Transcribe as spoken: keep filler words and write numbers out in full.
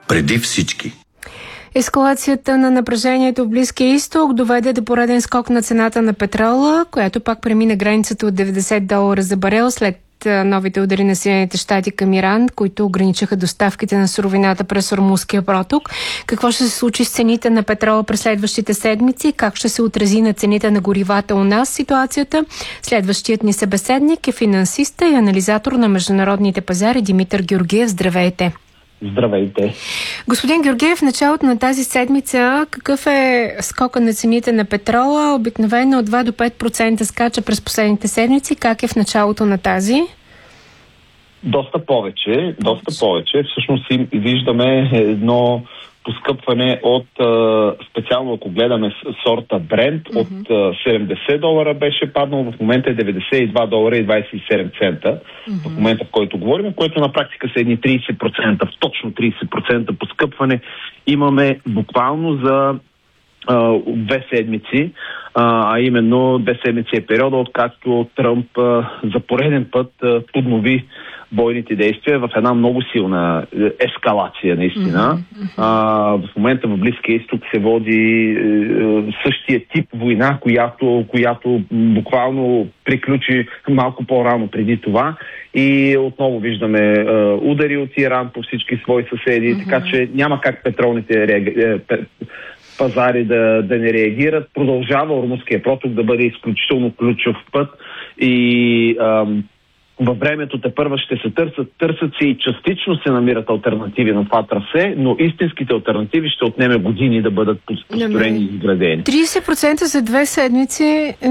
преди всички. Ескалацията на напрежението в Близкия изток доведе до пореден скок на цената на петрола, която пак премина границата от деветдесет долара за барел след новите удари на Съединените щати към Иран, които ограничиха доставките на суровината през Ормузския проток. Какво ще се случи с цените на петрола през следващите седмици? Как ще се отрази на цените на горивата у нас ситуацията? Следващият ни събеседник е финансиста и анализатор на международните пазари Димитър Георгиев. Здравейте! Здравейте! Господин Георгиев, в началото на тази седмица какъв е скока на цените на петрола? Обикновено от два до пет процента скача през последните седмици. Как е в началото на тази? Доста повече, доста повече. Всъщност виждаме едно поскъпване от, специално ако гледаме сорта Brent, mm-hmm. от седемдесет долара беше паднал, в момента е деветдесет и два долара и двадесет и седем цента mm-hmm. в момента, в който говорим, което на практика са едни тридесет процента, точно тридесет процента поскъпване имаме буквално за а, две седмици, а, а именно две седмици е периода, откакто Тръмп а, за пореден път а, поднови бойните действия в една много силна ескалация, наистина. Mm-hmm. А, в момента в Близкия изток се води е, същия тип война, която, която буквално приключи малко по-рано преди това. И отново виждаме е, удари от Иран по всички свои съседи, mm-hmm. така че няма как петролните реаги... пазари да, да не реагират. Продължава Ормузския проток да бъде изключително ключов път и ам, във времето тепърва ще се търсят, търсят се и частично се намират алтернативи на това трасе, но истинските алтернативи ще отнеме години да бъдат построени и изградени. тридесет процента за две седмици